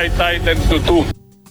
White Titan του.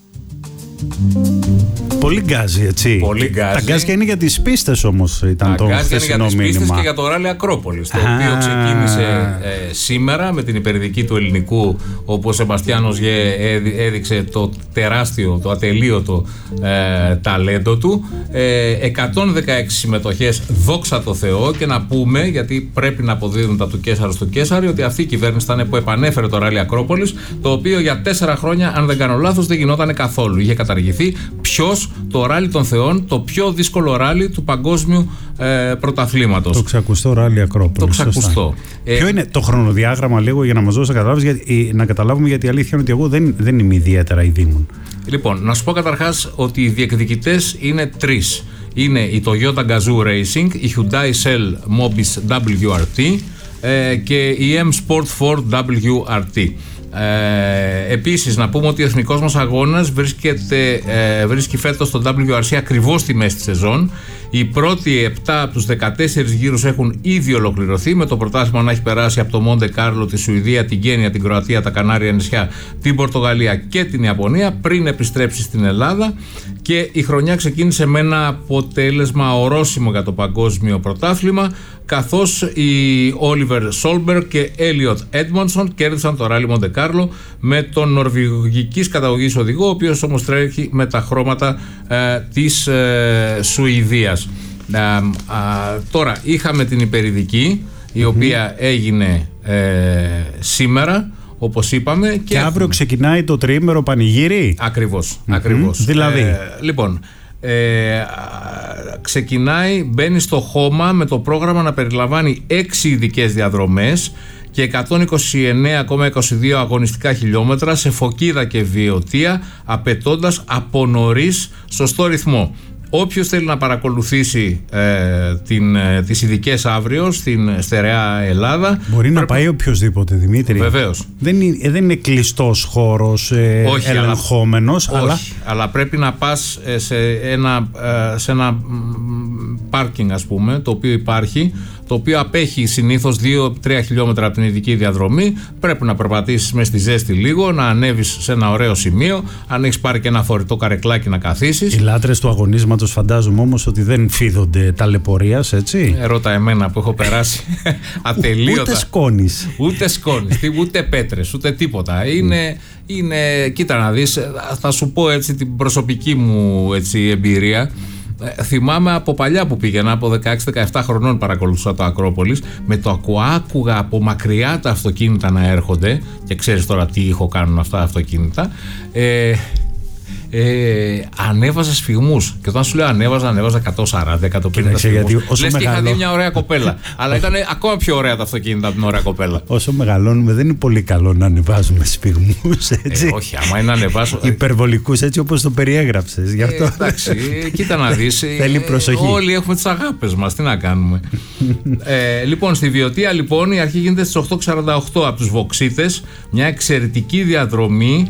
Πολύ γκάζι, έτσι. Πολύ γκάζι. Τα γκάζια είναι για τις πίστες όμως, ήταν το χθεσινό μήνυμα. Για τις πίστες και για το ράλι Ακρόπολης, το οποίο ξεκίνησε σήμερα με την υπερδική του ελληνικού, όπου ο Σεμπαστιάνος Γε έδειξε το τεράστιο, το ατελείωτο ταλέντο του. 116 συμμετοχές, δόξα τω Θεώ, και να πούμε, γιατί πρέπει να αποδίδουν τα του Κέσαρου στο Κέσαρι, ότι αυτή η κυβέρνηση ήταν που επανέφερε το ράλι Ακρόπολης, το οποίο για 4 χρόνια, αν δεν κάνω λάθος, δεν γινόταν καθόλου. Είχε καταργηθεί. Ποιος? Το ράλι των Θεών, το πιο δύσκολο ράλι του παγκόσμιου πρωταθλήματος. Το ξακουστό ράλι Ακρόπολης. Το ξακουστό. Ποιο είναι το χρονοδιάγραμμα, λίγο, για να μας δώσει να καταλάβουμε, γιατί η αλήθεια είναι ότι εγώ δεν είμαι ιδιαίτερα ειδήμων. Λοιπόν, να σου πω καταρχάς ότι οι διεκδικητές είναι 3. Είναι η Toyota Gazoo Racing, η Hyundai Cell Mobis WRT και η M Sport Ford WRT. Επίσης να πούμε ότι ο εθνικός μας αγώνας βρίσκει φέτος τον WRC ακριβώς στη μέση της σεζόν. Οι πρώτοι 7 από τους 14 γύρους έχουν ήδη ολοκληρωθεί, με το πρωτάθλημα να έχει περάσει από το Μοντε Κάρλο, τη Σουηδία, την Κένια, την Κροατία, τα Κανάρια νησιά, την Πορτογαλία και την Ιαπωνία, πριν επιστρέψει στην Ελλάδα. Και η χρονιά ξεκίνησε με ένα αποτέλεσμα ορόσημο για το παγκόσμιο πρωτάθλημα, καθώς οι Όλιβερ Σόλμπεργκ και Έλιοτ Έντμονσον κέρδισαν το ράλι Μοντε Κάρλο με τον νορβηγικής καταγωγής οδηγό, ο οποίος όμως τρέχει με τα χρώματα της Σουηδίας. Τώρα είχαμε την υπερηδική, η οποία έγινε σήμερα, όπως είπαμε. Και αύριο ξεκινάει το τριήμερο πανηγύρι. Ακριβώς. Δηλαδή. Λοιπόν, ξεκινάει, μπαίνει στο χώμα με το πρόγραμμα να περιλαμβάνει 6 ειδικές διαδρομές και 129,22 αγωνιστικά χιλιόμετρα σε φωκίδα και βιωτεία, απαιτώντας από νωρίς σωστό ρυθμό. Όποιος θέλει να παρακολουθήσει τις ειδικές αύριο στην στερεά Ελλάδα, μπορεί να πάει οποιοσδήποτε, Δημήτρη. Βεβαίως. Δεν είναι κλειστός χώρος, ελεγχόμενος. Αλλά πρέπει να πας σε ένα πάρκινγκ, ας πούμε, το οποίο υπάρχει, το οποίο απέχει συνήθως 2-3 χιλιόμετρα από την ειδική διαδρομή. Πρέπει να περπατήσεις μέσα στη ζέστη λίγο, να ανέβεις σε ένα ωραίο σημείο. Αν έχεις πάρει και ένα φορητό καρεκλάκι να καθίσεις. Οι λάτρες του αγωνίσματος φαντάζομαι όμως ότι δεν φίδονται ταλαιπωρίας, έτσι. Ρώτα εμένα που έχω περάσει ατελείωτα. Ούτε σκόνης. Ούτε πέτρες, ούτε τίποτα. Κοίτα να δεις, θα σου πω έτσι την προσωπική μου εμπειρία. Θυμάμαι από παλιά που πήγαινα, από 16-17 χρονών παρακολουθούσα το Ακρόπολης, με το άκουγα από μακριά τα αυτοκίνητα να έρχονται, και ξέρεις τώρα τι ήχο κάνουν αυτά τα αυτοκίνητα. Ανέβαζα σφιγμούς. Και όταν σου λέω ανέβαζα 140, 150 σφιγμούς. Λες και είχα δει μια ωραία κοπέλα. Αλλά ήταν ακόμα πιο ωραία τα αυτοκίνητα από την ωραία κοπέλα. Όσο μεγαλώνουμε, δεν είναι πολύ καλό να ανεβάζουμε σφιγμούς, έτσι. Όχι, άμα είναι να ανεβάσω. Υπερβολικούς, έτσι όπως το περιέγραψες. Γι' αυτό. Εντάξει, κοίτα να δεις. Θέλει προσοχή. Όλοι έχουμε τις αγάπες μας. Τι να κάνουμε. Λοιπόν, στη Βιωτία, λοιπόν, η αρχή γίνεται στις 8:48 από τους Βοξίτες. Μια εξαιρετική διαδρομή.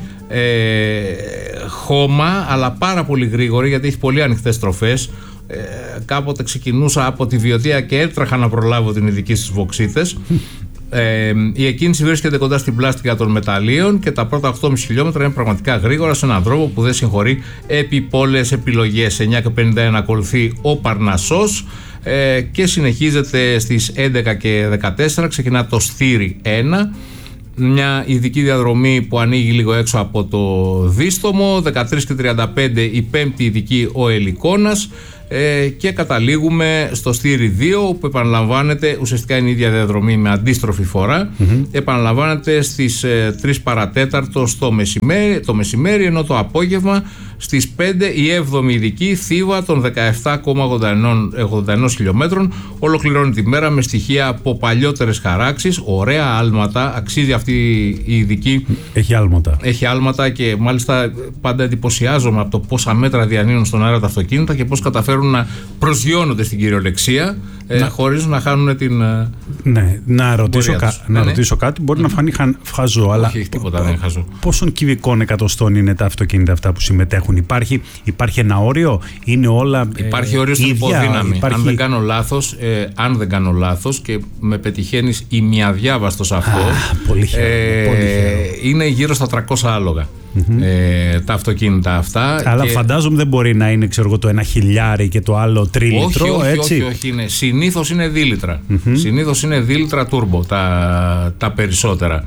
Χώμα, αλλά πάρα πολύ γρήγορη, γιατί έχει πολύ ανοιχτές στροφές. Κάποτε ξεκινούσα από τη Βιωτία και έτρεχα να προλάβω την ειδική στους Βοξίτες. Η εκκίνηση βρίσκεται κοντά στην πλάστικα των μεταλλίων και τα πρώτα 8,5 χιλιόμετρα είναι πραγματικά γρήγορα, σε έναν δρόμο που δεν συγχωρεί επιπόλαιες επιλογές. 9:51 ακολουθεί ο Παρνασσός και συνεχίζεται στις 11:14, ξεκινά το Στήρι 1. Μια ειδική διαδρομή που ανοίγει λίγο έξω από το δίστομο. 13:35 η πέμπτη ειδική, ο Ελικόνας, και καταλήγουμε στο Στήρι 2, που επαναλαμβάνεται, ουσιαστικά είναι η ίδια διαδρομή με αντίστροφη φορά. Επαναλαμβάνεται στις 3 παρατέταρτο το μεσημέρι, ενώ το απόγευμα στις 5 η 7η ειδική, Θήβα των 17,81 χιλιόμετρων, ολοκληρώνει τη μέρα με στοιχεία από παλιότερες χαράξεις, ωραία άλματα. Αξίζει αυτή η ειδική. Έχει άλματα και μάλιστα πάντα εντυπωσιάζομαι από το πόσα μέτρα διανύουν στον αέρα τα αυτοκίνητα και πώς καταφέρουν να προσγειώνονται στην κυριολεξία, χωρίς να χάνουν την. Ναι, να ρωτήσω κάτι. Μπορεί να φανεί χαζό, αλλά. Όχι, τίποτα δεν είναι χαζό. Πόσων κυβικών εκατοστών είναι τα αυτοκίνητα αυτά που συμμετέχουν? Υπάρχει ένα όριο? Είναι όλα. Υπάρχει όριο στην υποδύναμη. Αν δεν κάνω λάθος, και με πετυχαίνεις ημιαδιάβαστος αυτό. Πολύ χαίρομαι. είναι γύρω στα 300 άλογα τα αυτοκίνητα αυτά. Αλλά φαντάζομαι δεν μπορεί να είναι, ξέρω εγώ, το 1 χιλιάρι και το άλλο 3 λίτρο, έτσι. Όχι. Συνήθως είναι δίλιτρα. Συνήθως είναι δίλιτρα turbo τα περισσότερα.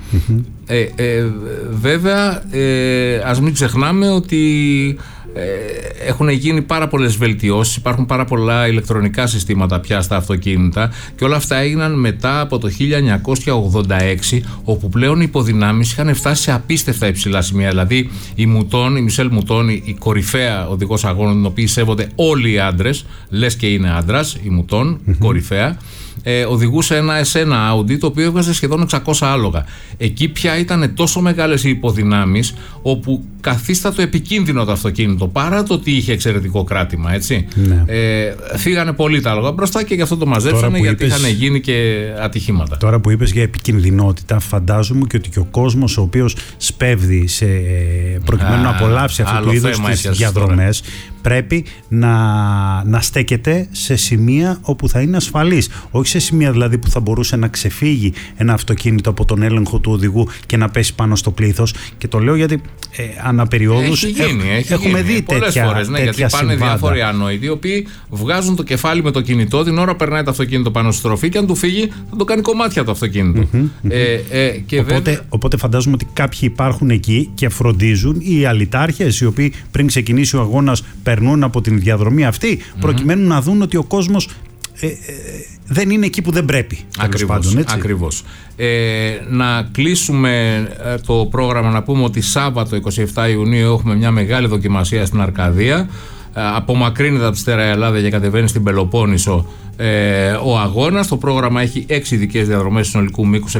Βέβαια, ας μην ξεχνάμε ότι έχουν γίνει πάρα πολλές βελτιώσεις, υπάρχουν πάρα πολλά ηλεκτρονικά συστήματα πια στα αυτοκίνητα και όλα αυτά έγιναν μετά από το 1986, όπου πλέον οι υποδυνάμεις είχαν φτάσει σε απίστευτα υψηλά σημεία. Δηλαδή η Μισελ Μουτόν, η κορυφαία οδηγός αγώνων, την οποία σέβονται όλοι οι άντρες, λες και είναι άντρας, η Μουτόν, κορυφαία, οδηγούσε ένα S1 Audi το οποίο έβγαζε σχεδόν 600 άλογα. Εκεί πια ήταν τόσο μεγάλες οι υποδυνάμεις, όπου καθίστατο επικίνδυνο το αυτοκίνητο, παρά το ότι είχε εξαιρετικό κράτημα, έτσι. Ναι. Φύγανε πολύ τα άλογα μπροστά και γι' αυτό το μαζέψανε, γιατί είχαν γίνει και ατυχήματα. Τώρα που είπες για επικινδυνότητα, φαντάζομαι και ότι και ο κόσμος ο οποίος σπέβδει προκειμένου να απολαύσει αυτού του είδους τις διαδρομές, πρέπει να στέκεται σε σημεία όπου θα είναι ασφαλής. Όχι σε σημεία δηλαδή που θα μπορούσε να ξεφύγει ένα αυτοκίνητο από τον έλεγχο του οδηγού και να πέσει πάνω στο πλήθος. Και το λέω γιατί αναπεριόδους έχουμε δει πολλές φορές, γιατί πάνε διάφοροι ανόητοι, οι οποίοι βγάζουν το κεφάλι με το κινητό την ώρα περνάει το αυτοκίνητο πάνω στη στροφή και αν του φύγει θα το κάνει κομμάτια το αυτοκίνητο. Οπότε φαντάζομαι ότι κάποιοι υπάρχουν εκεί και φροντίζουν, οι αλυτάρχες οι οποίοι πριν ξεκινήσει ο αγώνας περνούν από την διαδρομή αυτή, προκειμένου να δουν ότι ο κόσμος δεν είναι εκεί που δεν πρέπει. Ακριβώς. Να κλείσουμε το πρόγραμμα, να πούμε ότι Σάββατο 27 Ιουνίου έχουμε μια μεγάλη δοκιμασία στην Αρκαδία. Απομακρύνεται από τη Στέρα Ελλάδα και κατεβαίνει στην Πελοπόννησο ο αγώνας. Το πρόγραμμα έχει 6 ειδικές διαδρομές συνολικού μήκους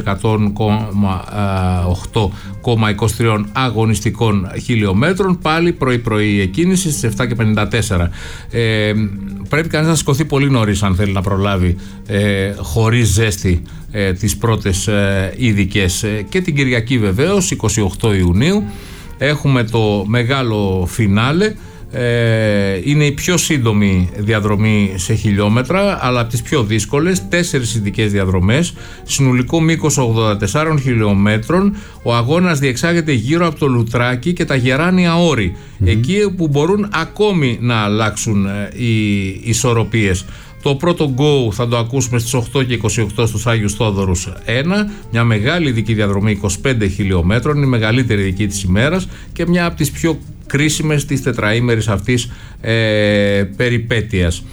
100,8,23 αγωνιστικών χιλιόμετρων. Πάλι πρωί-πρωί εκκίνηση στις 7:54. Πρέπει κανείς να σηκωθεί πολύ νωρίς αν θέλει να προλάβει χωρίς ζέστη τις πρώτες ειδικές. Και την Κυριακή βεβαίως 28 Ιουνίου έχουμε το μεγάλο φινάλε. Είναι η πιο σύντομη διαδρομή σε χιλιόμετρα, αλλά από τις πιο δύσκολες, 4 ειδικές διαδρομές, συνολικό μήκος 84 χιλιόμετρων. Ο αγώνας διεξάγεται γύρω από το Λουτράκι και τα Γεράνια Όρη, εκεί που μπορούν ακόμη να αλλάξουν οι ισορροπίες. Το πρώτο go θα το ακούσουμε στις 8 και 28 στους Άγιους Θόδωρους 1, μια μεγάλη ειδική διαδρομή 25 χιλιόμετρων, η μεγαλύτερη ειδική της ημέρας και μια από τις πιο κρίσιμες της τετραήμερης αυτής περιπέτειας.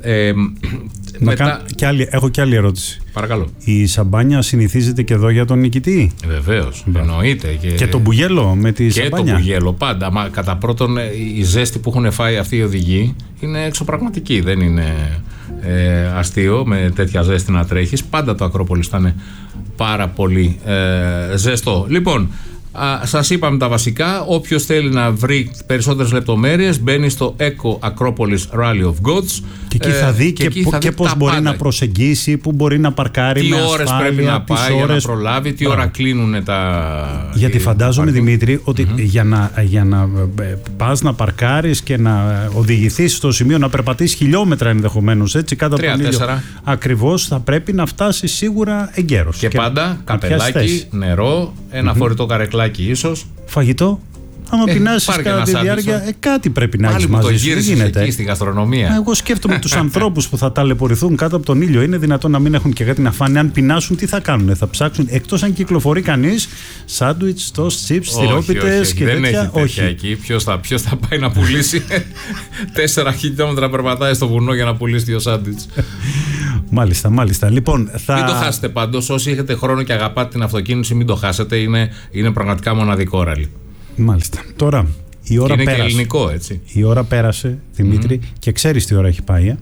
Έχω και άλλη ερώτηση. Παρακαλώ. Η σαμπάνια συνηθίζεται και εδώ για τον νικητή? Βεβαίως, εννοείται. Και το μπουγέλο με τη σαμπάνια? Και το μπουγέλο πάντα. Μα κατά πρώτον, η ζέστη που έχουν φάει αυτοί οι οδηγοί είναι εξωπραγματική. Δεν είναι αστείο με τέτοια ζέστη να τρέχεις. Πάντα το Ακρόπολης θα είναι πάρα πολύ ζεστό. Λοιπόν, σας είπαμε τα βασικά. Όποιος θέλει να βρει περισσότερες λεπτομέρειες μπαίνει στο Eco Acropolis Rally of Gods και εκεί θα δει και πώς μπορεί να προσεγγίσει, πού μπορεί να παρκάρει, τι με ώρες ασφάλεια, πρέπει να πάει για να προλάβει, τι ώρα κλείνουν τα... Γιατί φαντάζομαι, Δημήτρη, ότι για να πας να παρκάρεις και να οδηγηθείς στο σημείο, να περπατήσεις χιλιόμετρα ενδεχομένως, έτσι, κάτω από τον ήλιο, ακριβώς, θα πρέπει να φτάσεις σίγουρα εγκαίρος. Και πάντα καπελάκι, νερό, ένα φορητό καρεκλάκι ίσως. Φαγητό. Άμα πεινάσεις κατά τη διάρκεια, κάτι πρέπει να έχεις μαζί σου. Δεν γίνεται. Εκεί στη γαστρονομία. Εγώ σκέφτομαι τους ανθρώπους που θα ταλαιπωρηθούν κάτω από τον ήλιο. Είναι δυνατόν να μην έχουν και κάτι να φάνε? Αν πεινάσουν, τι θα κάνουν? Θα ψάξουν, εκτός αν κυκλοφορεί κανείς, σάντουιτς, τόστ, τσιπς, στυρόπιτες και δεν τέτοια. Όχι. Εκεί. Ποιος θα πάει να πουλήσει 4 χιλιόμετρα περπατάει στο βουνό για να πουλήσει 2 σάντουιτς? Μάλιστα. Λοιπόν, μην το χάσετε πάντως. Όσοι έχετε χρόνο και αγαπάτε την αυτοκίνηση, μην το χάσετε. Είναι πραγματικά μοναδικό ράλι. Μάλιστα. Τώρα η ώρα είναι πέρασε. Και ελληνικό, έτσι. Η ώρα πέρασε, Δημήτρη, και ξέρεις τι ώρα έχει πάει.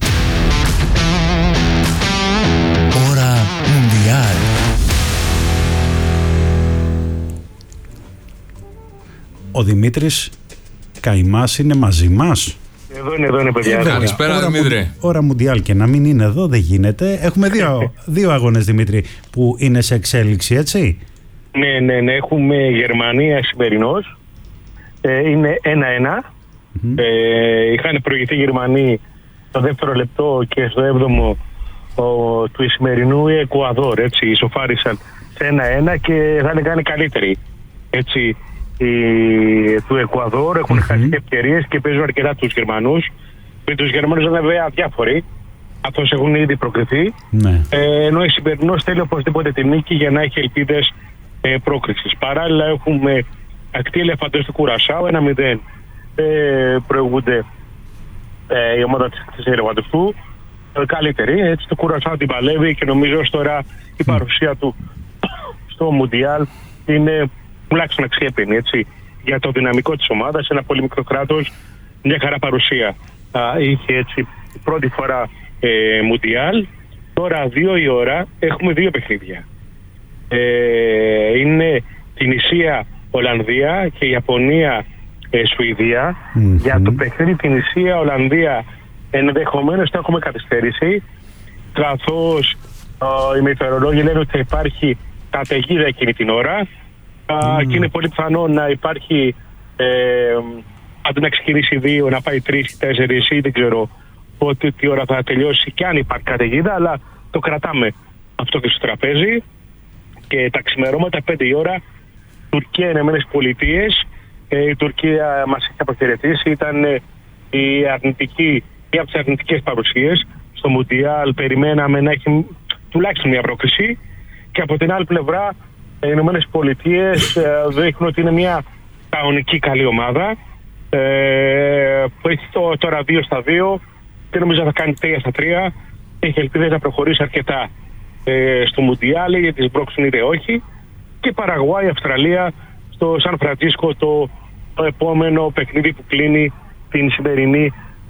Ώρα Μουντιάλ. Ο Δημήτρης Καϊμάς είναι μαζί μας. Εδώ είναι παιδιά. Καλησπέρα, Δημήτρη. Ώρα Μουντιάλ και να μην είναι εδώ δεν γίνεται. Έχουμε δύο αγώνες, Δημήτρη, που είναι σε εξέλιξη, έτσι. Ναι. Έχουμε Γερμανία σημερινός. Είναι 1-1. Είχαν προηγηθεί οι Γερμανοί στο δεύτερο λεπτό και στο 7ο του σημερινού Εκουαδόρ. Έτσι, ισοφάρισαν σε 1-1 και θα είναι κάνει καλύτεροι έτσι, του Εκουαδόρ έχουν χάσει ευκαιρίες και παίζουν αρκετά τους Γερμανούς. Με τους Γερμανούς είναι βέβαια διάφοροι, αυτός έχουν ήδη προκριθεί. Ενώ η σημερινός θέλει οπωσδήποτε τη νίκη για να έχει ελπίδες πρόκρισης. Παράλληλα έχουμε ακτή Ελεφαντός του Κουρασάου, 1-0 προηγούνται η ομάδα της Ελεφαντοστού. Καλύτερη, έτσι το Κουρασάου την παλεύει και νομίζω ως τώρα η παρουσία του στο Μουντιάλ είναι τουλάχιστον αξιέπαινη, έτσι, για το δυναμικό της ομάδας. Ένα πολύ μικρό κράτος, μια χαρά παρουσία είχε, έτσι, πρώτη φορά Μουντιάλ. Τώρα 2 η ώρα έχουμε 2 παιχνίδια. Είναι την Ισία Ολλανδία και Ιαπωνία Σουηδία. Για το παιχνίδι την Ισία Ολλανδία ενδεχομένως θα έχουμε καθυστέρηση, καθώς οι μετεωρολόγοι λένε ότι θα υπάρχει καταιγίδα εκείνη την ώρα και είναι πολύ πιθανό να υπάρχει αντί να ξεκινήσει 2 να πάει 3 ή 4 ή δεν ξέρω πότε, τι ώρα θα τελειώσει και αν υπάρχει καταιγίδα, αλλά το κρατάμε αυτό και στο τραπέζι. Και τα ξημερώματα 5 η ώρα Τουρκία, Ηνωμένες Πολιτείες. Η Τουρκία μας έχει αποχαιρετήσει, ήταν η αρνητική ή από τις αρνητικές παρουσίες στο Μουντιάλ. Περιμέναμε να έχει τουλάχιστον μια πρόκριση, και από την άλλη πλευρά οι Ηνωμένες Πολιτείες δείχνουν ότι είναι μια κανονική καλή ομάδα που έχει τώρα 2-2 και νομίζω θα κάνει 3-3. Έχει ελπίδες να προχωρήσει αρκετά στο Μουντιάλ, γιατί τις πρόκρισουν είτε όχι. Και Παραγουάη, Αυστραλία στο Σαν Φραντζίσκο, το επόμενο παιχνίδι που κλείνει την σημερινή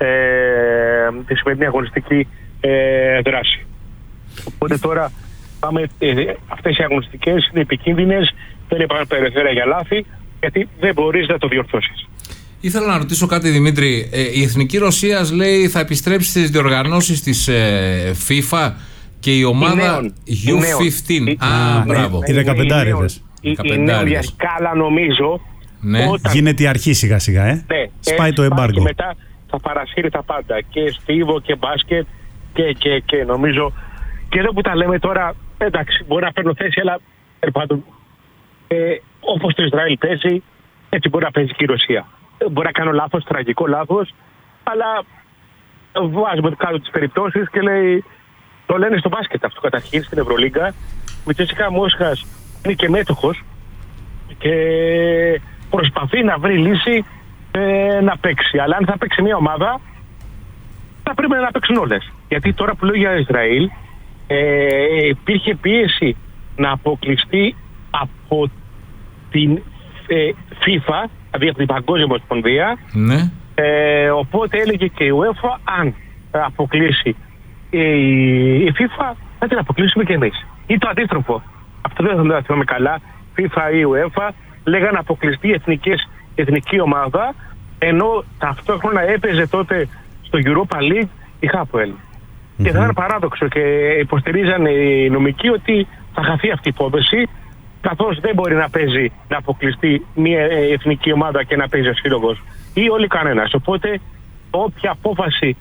αγωνιστική δράση. Οπότε τώρα πάμε, αυτές οι αγωνιστικές είναι επικίνδυνες, δεν υπάρχουν περιθώρια για λάθη, γιατί δεν μπορείς να το διορθώσεις. Ήθελα να ρωτήσω κάτι, Δημήτρη. Η Εθνική Ρωσίας, λέει, θα επιστρέψει στις διοργανώσεις της FIFA και η ομάδα U15. Μπράβο. Οι 15άριδες. Η νεοδιασκάλα, νομίζω. Ναι. Γίνεται η αρχή σιγά σιγά, ναι, σπάει το εμπάργκο. Και μετά θα παρασύρει τα πάντα. Και στίβο και μπάσκετ και νομίζω. Και εδώ που τα λέμε τώρα, εντάξει, μπορεί να παίρνω θέση, αλλά πάντων, όπως το Ισραήλ παίζει, έτσι μπορεί να παίζει και η Ρωσία. Μπορεί να κάνω λάθος, τραγικό λάθος, αλλά βάζουμε κάτω τις περιπτώσεις και λέει, το λένε στο μπάσκετ αυτό καταρχήν στην Ευρωλίγκα. Ο Τσέσικα Μόσχας είναι και μέτοχος και προσπαθεί να βρει λύση να παίξει. Αλλά αν θα παίξει μια ομάδα, θα πρέπει να παίξουν όλες. Γιατί τώρα που λέω για Ισραήλ, υπήρχε πίεση να αποκλειστεί από την FIFA, δηλαδή από την Παγκόσμια Ομοσπονδία. Ναι. Οπότε έλεγε και η UEFA, αν αποκλείσει η FIFA, θα την αποκλείσουμε και εμείς. Ή το αντίστροφο. Αυτό δεν θα θυμάμαι καλά. FIFA ή UEFA λέγανε αποκλειστεί η εθνική ομάδα, ενώ ταυτόχρονα έπαιζε τότε στο Europa League η Hapoel. Και θα ήταν παράδοξο και υποστηρίζανε οι νομικοί ότι θα χαθεί αυτή η υπόθεση, καθώς δεν μπορεί να παίζει, να αποκλειστεί μια εθνική ομάδα και να παίζει ο σύλλογος ή όλοι κανένας. Οπότε όποια απόφαση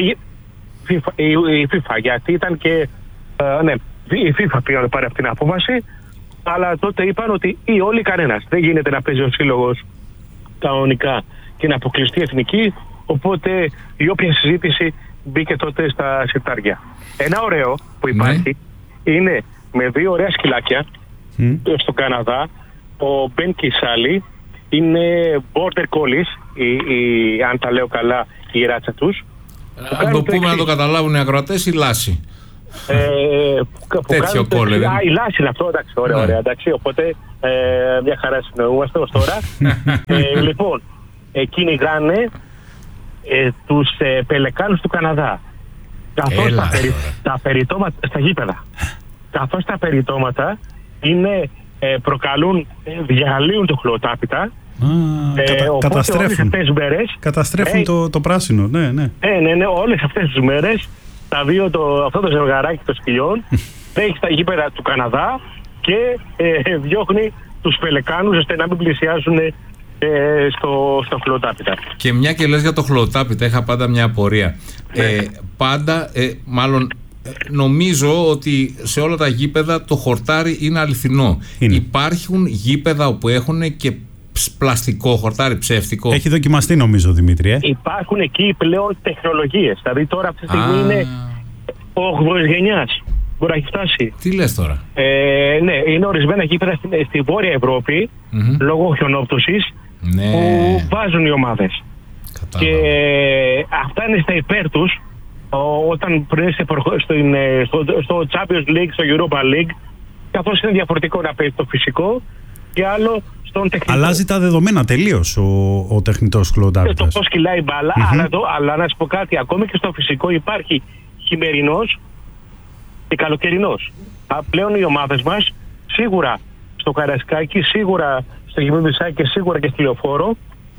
η FIFA, γιατί ήταν και ναι, η FIFA πήγε να πάρει αυτή την απόφαση, αλλά τότε είπαν ότι ή όλοι κανένας. Δεν γίνεται να παίζει ο σύλλογος κανονικά και να αποκλειστεί εθνική, οπότε η όποια συζήτηση μπήκε τότε στα συρτάρια. Ένα ωραίο που υπάρχει είναι με 2 ωραία σκυλάκια στον Καναδά. Ο Μπεν και η Σάλι είναι border collies, αν τα λέω καλά, η ράτσα τους. Αν το πούμε να το καταλάβουν οι ακροατές, η λάση. Τέτοιο κόλλε. Η λάση είναι αυτό, εντάξει, ωραία, εντάξει, οπότε μια χαρά συνοούμαστε ως τώρα. Λοιπόν, εκείνοι γράνε τους πελεκάνους του Καναδά. Καθώς τα περιτώματα στα γήπεδα, καθώς τα περιτώματα είναι, διαλύουν το χλωτάπιτα. Καταστρέφουν το πράσινο, ναι. Όλες αυτές τις μέρες αυτό το ζευγαράκι των σκυλιών τρέχει στα γήπεδα του Καναδά και διώχνει τους πελεκάνους ώστε να μην πλησιάσουν στο χλωτάπιτα. Και μια και λες για το χλωτάπιτα, είχα πάντα μια απορία. Πάντα, μάλλον νομίζω ότι σε όλα τα γήπεδα το χορτάρι είναι αληθινό. Υπάρχουν γήπεδα όπου έχουν και πλαστικό χορτάρι, ψεύτικο. Έχει δοκιμαστεί νομίζω, Δημήτρη. Υπάρχουν εκεί πλέον τεχνολογίες. Δηλαδή τώρα αυτή τη στιγμή είναι 8ης γενιάς. Μπορεί να έχει φτάσει. Τι λες τώρα? Ναι, είναι ορισμένα γήπεδα στη Βόρεια Ευρώπη, λόγω χιονόπτωσης, που βάζουν οι ομάδες. Και αυτά είναι στα υπέρ τους, όταν πριν είσαι στο Champions League, στο Europa League, καθώς είναι διαφορετικό να παίζει το φυσικό και άλλο στον τεχνητό. Αλλάζει τα δεδομένα τελείως ο τεχνητός χλωοτάπητας. Το πώς κυλάει η μπάλα, αλλά να σου πω κάτι, ακόμη και στο φυσικό υπάρχει χειμερινός και καλοκαιρινός. Πλέον οι ομάδες μας, σίγουρα στο Καραϊσκάκι, σίγουρα στο Γυμνοδυσσάκι και σίγουρα και στη Λεωφόρο,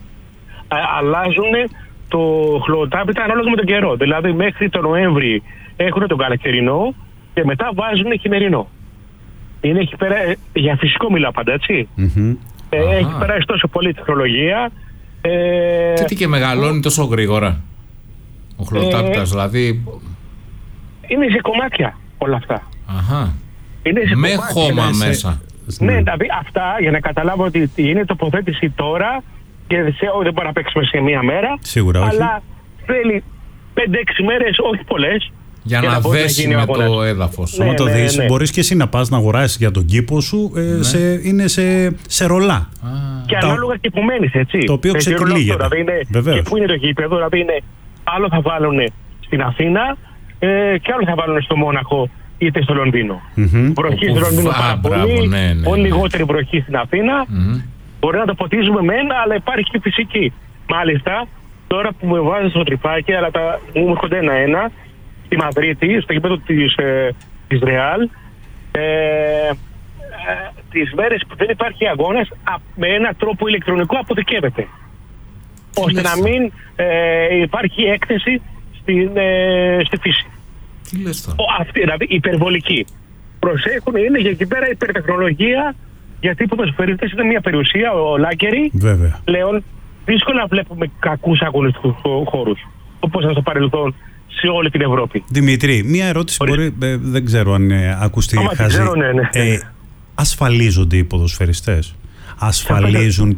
αλλάζουν το χλωοτάπητα ανάλογα με τον καιρό. Δηλαδή μέχρι τον Νοέμβρη έχουν τον καλοκαιρινό και μετά βάζουν χειμερινό. Έχει για φυσικό μιλάω πάντα, έτσι. Έχει περάσει τόσο πολύ τεχνολογία. Τι και μεγαλώνει τόσο γρήγορα ο χλωοτάπητας, δηλαδή. Είναι σε κομμάτια όλα αυτά. Είναι σε με χώμα μέσα. Ναι, δηλαδή αυτά για να καταλάβω ότι είναι τοποθέτηση τώρα και δεν μπορεί να παίξουμε σε μία μέρα. Σίγουρα όχι. Αλλά θέλει 5-6 μέρες, όχι πολλές. Για να δέσει με το έδαφος. Ναι, το δεις, μπορείς και εσύ να πας να αγοράσεις για τον κήπο σου, είναι σε ρολά. Και ανάλογα και που μένεις, έτσι. Το οποίο ξεκλείγεται. Δηλαδή και πού είναι το γήπεδο, δηλαδή είναι άλλο θα βάλουν στην Αθήνα και άλλο θα βάλουν στο Μόναχο είτε στο Λονδίνο. Βροχή στο Λονδίνο πάρα πολύ, πολύ λιγότερη βροχή στην Αθήνα. Μπορεί να το ποτίζουμε με ένα, αλλά υπάρχει και φυσική. Μάλιστα, τώρα που με βάζεις στο τρυπάκι, αλλά μου έρχονται ένα-ένα, στη Μαδρίτη, στο γήπεδο της Ρεάλ, τις μέρες που δεν υπάρχει αγώνας, με έναν τρόπο ηλεκτρονικό αποθηκεύεται. Ώστε να μην υπάρχει έκθεση στη φύση. Τι λες τώρα? Αυτή, δηλαδή υπερβολική. Προσέχουν, είναι για εκεί πέρα υπερτεχνολογία, γιατί οι ποδοσφαιριστές είναι μια περιουσία, ολάκερη. Πλέον δύσκολα βλέπουμε κακούς αγωνιστικούς χώρους, όπως ήταν στο παρελθόν σε όλη την Ευρώπη. Δημήτρη, μια ερώτηση μπορεί, δεν ξέρω αν ακουστεί χαζή. Ασφαλίζονται οι ποδοσφαιριστές? Ασφαλίζουν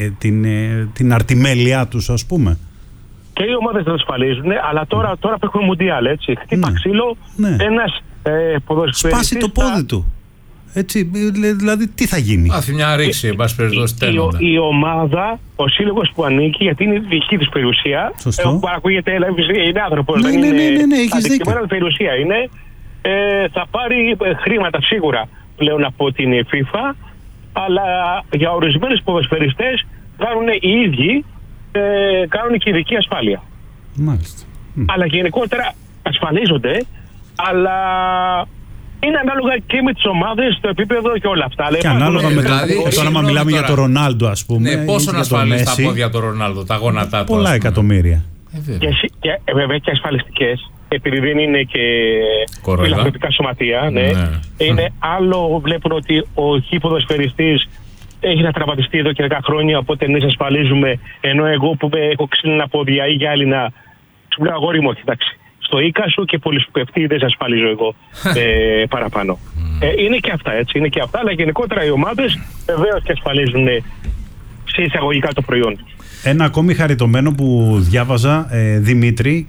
την αρτιμέλειά τους, ας πούμε? Και οι ομάδες δεν ασφαλίζουν, αλλά τώρα που έχουμε Μουντιάλ, έτσι, χτύπα ξύλο, ένας ποδοσφαιριστής σπάσει το πόδι του. Έτσι, δηλαδή τι θα γίνει? Μάθει μια ρήξη, εν πάση περιπτώσει, τέλος. Η ομάδα, ο σύλλογος που ανήκει, γιατί είναι δική της περιουσία, που ακούγεται, είναι άνθρωπος, δεν είναι αντικειμενική περιουσία, είναι, θα πάρει χρήματα σίγουρα πλέον από την FIFA, αλλά για ορισμένους ποδοσφαιριστές κάνουν οι ίδιοι, κάνουν και ειδική ασφάλεια. Μάλιστα. Αλλά γενικότερα ασφαλίζονται, αλλά είναι ανάλογα και με τις ομάδες, το επίπεδο και όλα αυτά. Και ανάλογα με το όνομα μιλάμε για τον Ρονάλντο, ας πούμε. Ναι, πόσο να ασφαλίσει τα πόδια του Ρονάλντο, τα γόνατά του? Πολλά εκατομμύρια. Βέβαια και ασφαλιστικές, επειδή δεν είναι και φιλανθρωπικά σωματεία. Είναι άλλο, βλέπουν ότι ο ποδοσφαιριστής έχει να τραυματιστεί εδώ και 10 χρόνια, οπότε εμείς ασφαλίζουμε, ενώ εγώ που έχω ξύλινα πόδια ή γυάλινα, σου λέω αγόρι μου, όχι, εντάξει. Στο οίκα σου και πολυσπευτή δεν σε ασφαλίζω εγώ παραπάνω. Είναι και αυτά, έτσι, είναι και αυτά, αλλά γενικότερα οι ομάδες βεβαίως και ασφαλίζουν σε εισαγωγικά το προϊόν τους. Ένα ακόμη χαριτωμένο που διάβαζα, Δημήτρη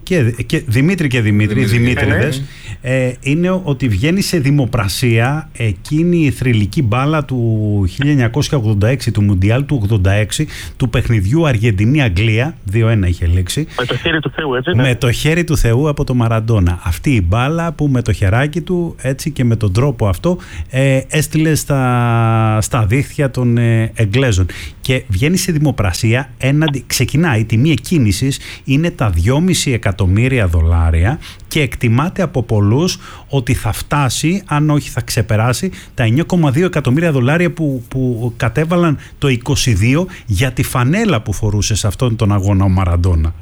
Δημήτριδες, είναι ότι βγαίνει σε δημοπρασία εκείνη η θρυλική μπάλα του 1986, του Μουντιάλ του 86, του παιχνιδιού Αργεντινή-Αγγλία, 2-1 είχε λήξει. Με το χέρι του Θεού, έτσι. Με το χέρι του Θεού από το Μαραντόνα. Αυτή η μπάλα που με το χεράκι του, έτσι και με τον τρόπο αυτό, έστειλε στα δίχτυα των Εγγλέζων. Και βγαίνει σε δημοπρασία, ξεκινάει, η τιμή εκκίνησης είναι τα $2,5 εκατομμύρια και εκτιμάται από πολλούς ότι θα φτάσει, αν όχι θα ξεπεράσει, τα $9,2 εκατομμύρια που κατέβαλαν το 22 για τη φανέλα που φορούσε σε αυτόν τον αγώνα ο Μαραντόνα.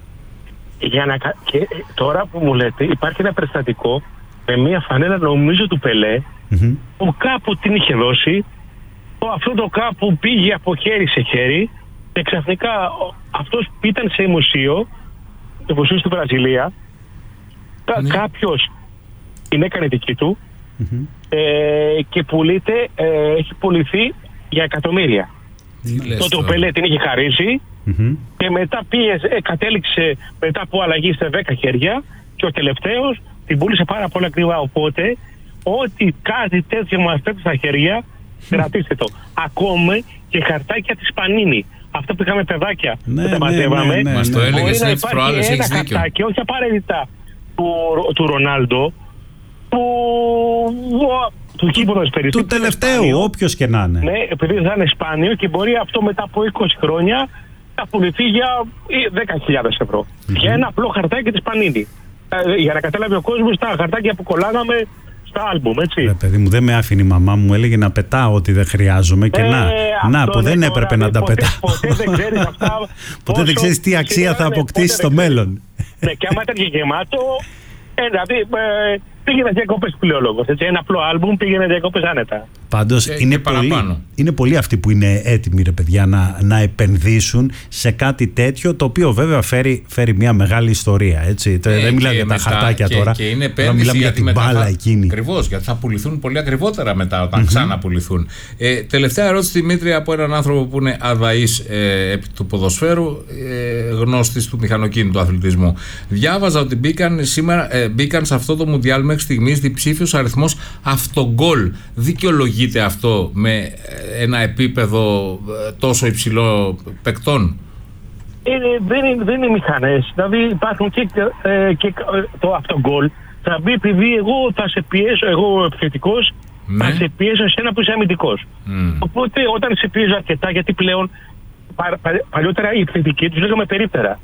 Και τώρα που μου λέτε, υπάρχει ένα περιστατικό με μια φανέλα, νομίζω του Πελέ, που κάπου την είχε δώσει, αυτό το κάπου πήγε από χέρι σε χέρι και ξαφνικά αυτός που ήταν σε μουσείο, το μουσείο στη Βραζιλία, κάποιος την έκανε δική του και έχει πουληθεί για εκατομμύρια. Τότε ο Πελέ την είχε χαρίσει και μετά κατέληξε μετά από αλλαγή σε 10 χέρια και ο τελευταίος την πούλησε πάρα πολύ ακριβά. Οπότε ό,τι κάτι τέτοιο μας πέφτει στα χέρια, κρατήστε το. Ακόμη και χαρτάκια της Πανίνη. Αυτό που είχαμε παιδάκια που τα μαζεύαμε. Μας το έλεγες έτσι προάλλες, έχεις δίκιο. Χαρτάκι, όχι απαραίτητα του Ρονάλντο, του κύπρου του τελευταίου, όποιος και να είναι. Ναι, επειδή θα είναι σπάνιο και μπορεί αυτό μετά από 20 χρόνια να πουληθεί για 10.000 ευρώ. Για ένα απλό χαρτάκι της Πανίνη. Για να καταλάβει ο κόσμος τα χαρτάκια που κολλάγαμε στα άλμπουμ, έτσι. Παιδί μου, δεν με άφηνε η μαμά μου, έλεγε να πετάω ό,τι δεν χρειάζομαι και που δεν έπρεπε να τα πετάω. Ποτέ δεν ξέρεις αυτά. Ποτέ δεν ξέρεις τι αξία θα αποκτήσει στο μέλλον. Ναι, και άμα ήταν γεμάτο, δηλαδή πήγαινε διακοπές πλειολόγος. Ένα απλό άλμπουμ πήγαινε διακοπές άνετα. Πάντως είναι πολλοί αυτοί που είναι έτοιμοι, ρε παιδιά, να επενδύσουν σε κάτι τέτοιο, το οποίο βέβαια φέρει μια μεγάλη ιστορία. Έτσι. Δεν μιλάμε για τα χαρτάκια τώρα. Και είναι επένδυση για την μπάλα εκείνη. Ακριβώς, γιατί θα πουληθούν πολύ ακριβότερα μετά όταν ξαναπουληθούν. Τελευταία ερώτηση, Δημήτρη, από έναν άνθρωπο που είναι αδαής επί του ποδοσφαίρου, γνώστης του μηχανοκίνητου αθλητισμού. Διάβαζα ότι μπήκαν σε αυτό το Μουντιάλ μέχρι στιγμής διψήφιος αριθμός αυτογκόλ. Δικαιολογείται αυτό με ένα επίπεδο τόσο υψηλό παικτών? Δεν είναι μηχανές. Δηλαδή υπάρχουν και το αυτογκόλ θα μπει επειδή εγώ θα σε πιέσω, εγώ επιθετικός, θα σε πιέσω εσένα που είσαι αμυντικός. Οπότε όταν σε πιέζω αρκετά, γιατί πλέον παλιότερα οι επιθετικοί τους λέγαμε περίπτερα.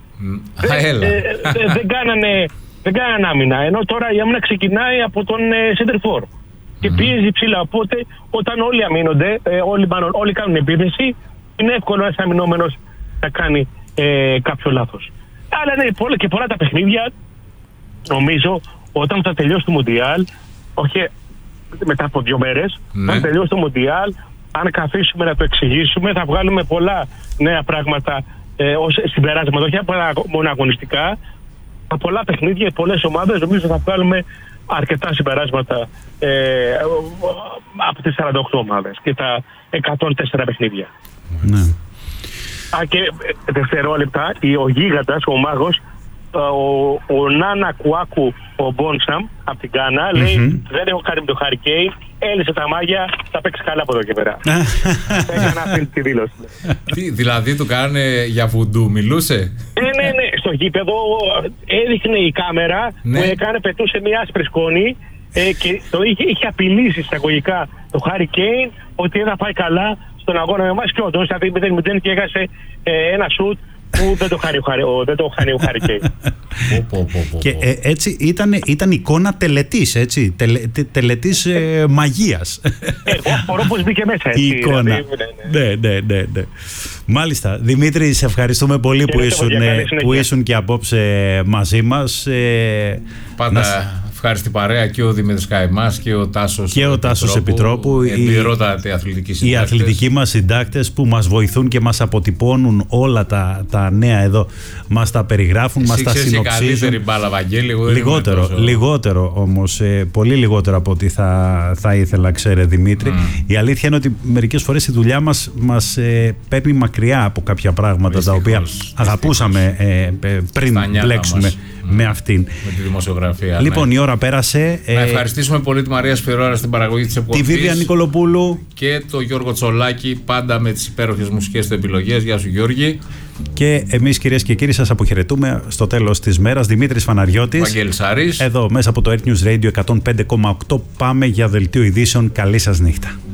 Δεν κάνανε άμυνα, ενώ τώρα η άμυνα ξεκινάει από τον center for και πιέζει ψηλά. Οπότε όταν όλοι αμήνονται, όλοι κάνουν επίθεση, είναι εύκολο ένας αμυνόμενος να κάνει κάποιο λάθος. Αλλά είναι και πολλά τα παιχνίδια, νομίζω, όταν θα τελειώσει το Μουντιάλ, όχι μετά από 2 μέρες, αν τελειώσει το Μουντιάλ, αν καθίσουμε να το εξηγήσουμε, θα βγάλουμε πολλά νέα πράγματα ως συμπεράσματα, όχι μόνο αγωνιστικά. Από πολλά παιχνίδια, πολλές ομάδες, νομίζω θα βγάλουμε αρκετά συμπεράσματα από τις 48 ομάδες και τα 104 παιχνίδια. Ναι. Και δευτερόλεπτα, ο γίγαντας, ο μάγος, ο Νάνα Κουάκου, ο Μπόνσαμ από την Γκάνα, λέει: δεν έχω κάνει με το Χάρι Κέιν, έλυσε τα μάγια, θα παίξει καλά από εδώ και πέρα. Έκανα αυτή τη δήλωση. Δηλαδή του κάνανε για βουντού, μιλούσε? Ναι, στο γήπεδο έδειχνε η κάμερα που πετούσε μια άσπρη σκόνη και το είχε απειλήσει εισαγωγικά το Χάρι Κέιν ότι δεν θα πάει καλά στον αγώνα με εμάς και όντως, δηλαδή 0-0 και έχασε ένα σουτ που δεν το χάνει ο Χάρι Κέιν. Και έτσι ήταν εικόνα τελετής, έτσι, τελετής μαγείας. Εγώ απορώ πως μπήκε μέσα, έτσι. Η εικόνα. Ναι. Μάλιστα. Δημήτρη, σε ευχαριστούμε πολύ που ήσουν και απόψε μαζί μας. Πάντα ευχάριστη παρέα και ο Δημήτρης Καϊμάς και ο Τάσος. Και ο Τάσος Επιτρόπου. Εμπειρότατοι αθλητικοί συντάκτες. Οι αθλητικοί μας συντάκτες που μας βοηθούν και μας αποτυπώνουν όλα τα νέα εδώ. Μας τα περιγράφουν, μας τα συνοψίζουν. Εσύ καλύτερη μπάλα, Βαγγέλη. Λιγότερο όμως. Πολύ λιγότερο από ό,τι θα ήθελα, ξέρε Δημήτρη. Η αλήθεια είναι ότι μερικές φορές η δουλειά μας παίρνει μακριά από κάποια πράγματα τα οποία αγαπούσαμε πριν μπλέξουμε με αυτήν. Με τη δημοσιογραφία. Λοιπόν, η ώρα πέρασε. Να ευχαριστήσουμε πολύ τη Μαρία Σπυρώρα στην παραγωγή της εκπομπής. Τη Βίβια Νικολοπούλου. Και τον Γιώργο Τσολάκη, πάντα με τις υπέροχες μουσικές του επιλογές. Γεια σου, Γιώργη. Και εμείς, κυρίες και κύριοι, σας αποχαιρετούμε στο τέλος της μέρας. Δημήτρης Φαναριώτης. Βαγγέλης Άρης. Εδώ μέσα από το Earth News Radio 105,8 πάμε για δελτίο ειδήσεων. Καλή σας νύχτα.